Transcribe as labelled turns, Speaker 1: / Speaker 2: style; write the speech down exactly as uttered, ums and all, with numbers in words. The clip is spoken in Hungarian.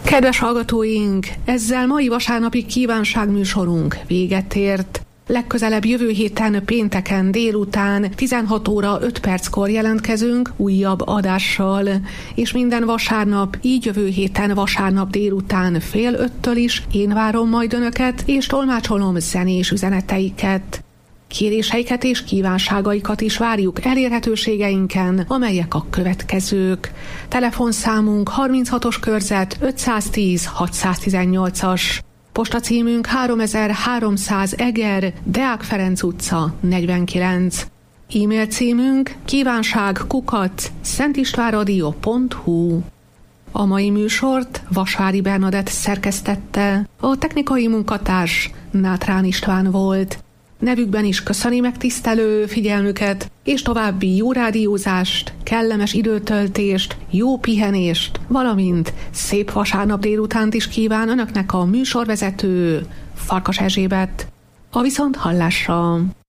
Speaker 1: Kedves hallgatóink, ezzel mai vasárnapi kívánságműsorunk véget ért. Legközelebb jövő héten pénteken délután tizenhat óra öt perckor jelentkezünk újabb adással, és minden vasárnap, így jövő héten vasárnap délután fél öttől is én várom majd önöket, és tolmácsolom zenés üzeneteiket. Kéréseiket és kívánságaikat is várjuk elérhetőségeinken, amelyek a következők. Telefonszámunk harminchatos körzet ötszáztíz hatszáztizennyolcas. Postacímünk háromezer-háromszáz Eger, Deák Ferenc utca negyvenkilenc. E-mail címünk kívánság kukac szentistvánradio pont hu. A mai műsort Vasvári Bernadett szerkesztette, a technikai munkatárs Nátrán István volt. Nevükben is köszöni megtisztelő figyelmüket, és további jó rádiózást, kellemes időtöltést, jó pihenést, valamint szép vasárnap délutánt is kíván önöknek a műsorvezető Farkas Erzsébet. A viszont hallásra!